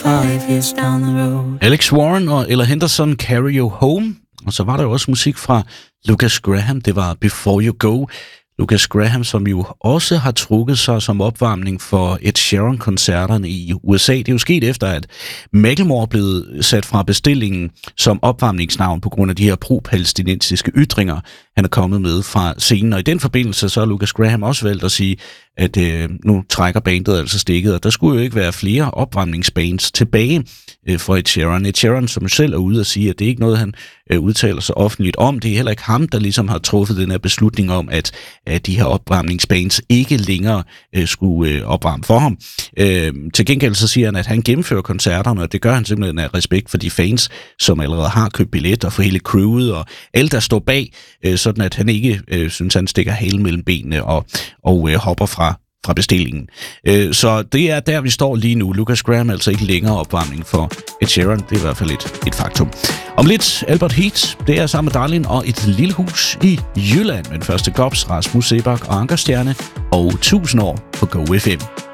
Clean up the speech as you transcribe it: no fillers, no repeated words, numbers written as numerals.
5 years down the road. Alex Warren og Ella Henderson, Carry You Home. Og så var der jo også musik fra Lucas Graham, det var Before You Go. Lucas Graham, som jo også har trukket sig som opvarmning for Ed Sheeran-koncerterne i USA. Det er jo sket efter, at Macklemore blev sat fra bestillingen som opvarmningsnavn på grund af de her pro-palæstinensiske ytringer, han er kommet med fra scenen. Og i den forbindelse så har Lucas Graham også valgt at sige, at nu trækker bandet altså stikket, og der skulle jo ikke være flere opvarmningsbands tilbage for Ed Sheeran. Ed Sheeran, som selv er ude at sige, at det er ikke noget, han udtaler sig offentligt om. Det er heller ikke ham, der ligesom har truffet den her beslutning om, at de her opvarmningsbands ikke længere skulle opvarme for ham. Til gengæld så siger han, at han gennemfører koncerterne, og det gør han simpelthen af respekt for de fans, som allerede har købt billetter, for hele crewet og alle, der står bag, sådan at han ikke synes, han stikker halen mellem benene og hopper fra bestillingen. Så det er der, vi står lige nu. Lucas Graham er altså ikke længere opvarmning for Ed Sheeran. Det er i hvert fald et faktum. Om lidt Albert Heat, det er sammen med Darlin og Et lille hus i Jylland. Men første Gops, Rasmus Sebak og Ankerstjerne og 1000 år på Go FM.